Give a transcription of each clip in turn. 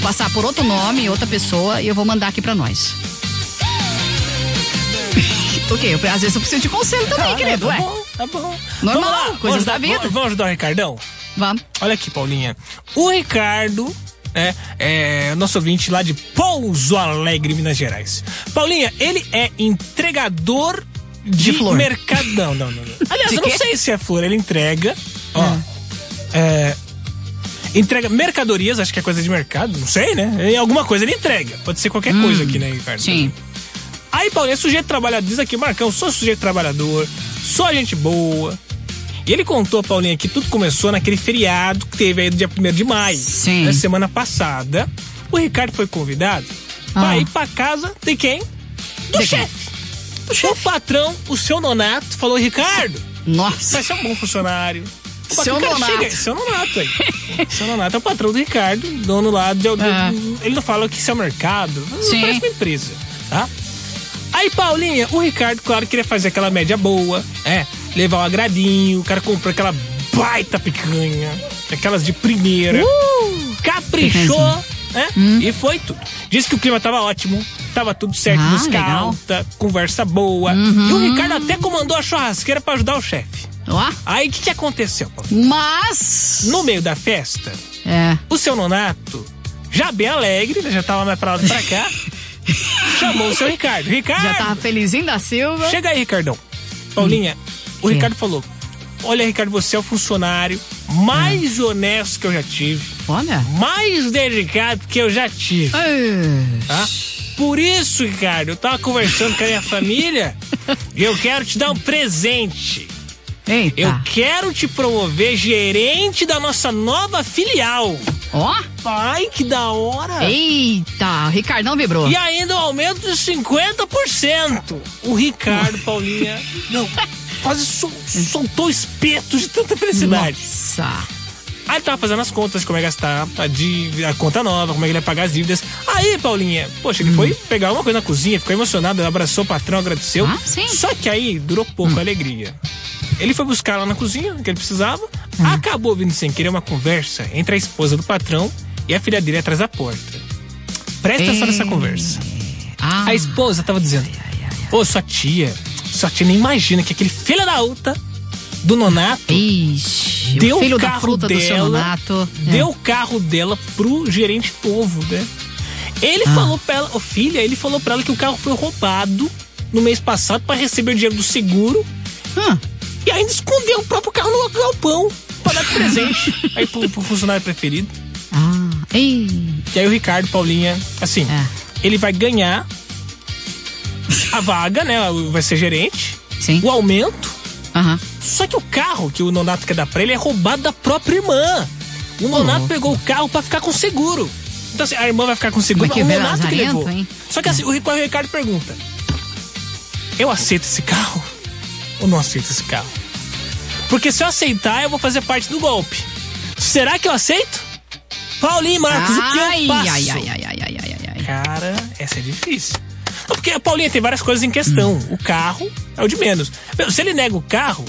passar por outro nome, outra pessoa, e eu vou mandar aqui pra nós. O quê? Às vezes eu preciso de conselho também, querido. Tá bom, tá bom. Normal, coisas da vida. Vamos ajudar o Ricardão? Vamos. Olha aqui, Paulinha. O Ricardo é nosso ouvinte lá de Pouso Alegre, Minas Gerais. Paulinha, ele é entregador de flor. Mercadão. Não. Aliás, De eu não quê? sei se é flor. Ele entrega, entrega mercadorias, acho que é coisa de mercado, não sei, né? Alguma coisa ele entrega. Pode ser qualquer coisa aqui, né, Ricardo? Sim. Aí, Paulinho, é sujeito trabalhador, diz aqui, Marcão, sou sujeito trabalhador, sou gente boa. E ele contou, Paulinho, que tudo começou naquele feriado que teve aí do dia 1º de maio. Sim. Na semana passada, o Ricardo foi convidado pra ir pra casa de quem? Do chefe. O patrão, o seu Nonato, falou, Ricardo, Nossa. vai ser um bom funcionário. Seu Nonato. Seu Nonato aí. Seu Nonato é o patrão do Ricardo, dono lá de... Ele não fala que isso é o mercado, Sim. parece uma empresa, tá? Aí, Paulinha, o Ricardo, claro, queria fazer aquela média boa, levar um agradinho, o cara comprou aquela baita picanha, aquelas de primeira, caprichou, e foi tudo. Disse que o clima tava ótimo, tava tudo certo, música alta, conversa boa, e o Ricardo até comandou a churrasqueira pra ajudar o chefe. Aí, o que aconteceu, Paulinha? Mas... No meio da festa, o seu Nonato, já bem alegre, já tava mais pra lá e pra cá, chamou o seu Ricardo. Ricardo! Já tava felizinho da Silva. Chega aí, Ricardão. Paulinha, o Ricardo falou, olha, Ricardo, você é o funcionário mais honesto que eu já tive. Olha. Mais dedicado que eu já tive. Tá? Por isso, Ricardo, eu tava conversando com a minha família e eu quero te dar um presente. Eita. Eu quero te promover gerente da nossa nova filial. Ai, que da hora. Eita, o Ricardão vibrou. E ainda um aumento de 50%. O Ricardo, Paulinha, quase soltou espetos de tanta felicidade. Nossa. Aí ele tava fazendo as contas de como é gastar a conta nova, como é que ele ia pagar as dívidas. Aí, Paulinha, poxa, ele foi pegar uma coisa na cozinha, ficou emocionado, abraçou o patrão, agradeceu. Sim. Só que aí durou pouco a alegria. Ele foi buscar lá na cozinha o que ele precisava, acabou vindo sem querer uma conversa entre a esposa do patrão e a filha dele atrás da porta. Presta atenção nessa conversa. A esposa tava dizendo, sua tia nem imagina que aquele filho da outra do Nonato deu o filho o carro da fruta dela, do seu Nonato. deu o carro dela pro gerente novo, né? Ele falou pra ela, ele falou pra ela que o carro foi roubado no mês passado pra receber o dinheiro do seguro. E ainda escondeu o próprio carro no galpão pra dar de presente aí pro funcionário preferido. E aí o Ricardo, Paulinha, assim, ele vai ganhar a vaga, né? Vai ser gerente. Sim. O aumento. Só que o carro que o Nonato quer dar pra ele é roubado da própria irmã. O Nonato pegou o carro pra ficar com seguro. Então assim, a irmã vai ficar com seguro, mas o Nonato que levou. Hein? Só que assim, o Ricardo pergunta, eu aceito esse carro ou não aceito esse carro? Porque se eu aceitar, eu vou fazer parte do golpe. Será que eu aceito? Paulinho e Marcos, o que eu faço? Cara, essa é difícil. Não, porque a Paulinha tem várias coisas em questão. O carro é o de menos. Se ele nega o carro,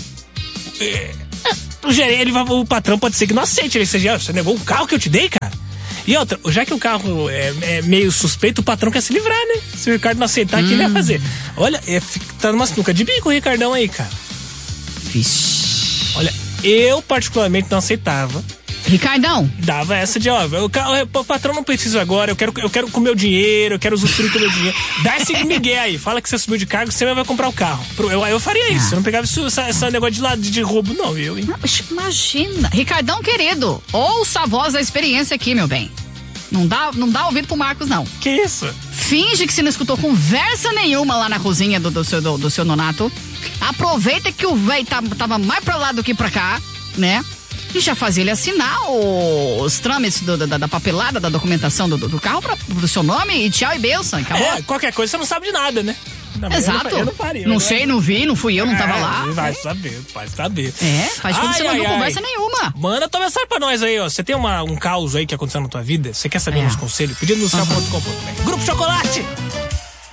o patrão pode ser que não aceite. Ele seja, você negou o carro que eu te dei, cara? E outra, já que o carro é meio suspeito, o patrão quer se livrar, né? Se o Ricardo não aceitar, o que ele vai fazer? Olha, tá numa sinuca de bico o Ricardão aí, cara. Vixe. Olha, eu particularmente não aceitava. Ricardão. Dava essa de, o patrão não precisa agora, eu quero com o meu dinheiro, eu quero usufruir com o meu dinheiro. Dá esse migué aí, fala que você subiu de cargo, você vai comprar o carro. Eu faria isso, eu não pegava esse negócio de roubo, não, hein? Imagina. Ricardão, querido, ouça a voz da experiência aqui, meu bem. Não dá ouvido pro Marcos, não. Que isso? Finge que você não escutou conversa nenhuma lá na cozinha do seu Nonato. Aproveita que o velho tava mais pra lá do que pra cá, né? E já fazia ele assinar os trâmites da papelada, da documentação do carro pro seu nome e tchau e benção, acabou. Qualquer coisa você não sabe de nada, né? Exato. Eu não faria. Não sei, não vi, não fui eu, não tava lá. Vai saber. Faz como você não viu conversa nenhuma. Manda tua mensagem pra nós aí, ó. Você tem um caos aí que aconteceu na tua vida? Você quer saber uns conselhos? Pedindo nos Grupo Chocolate.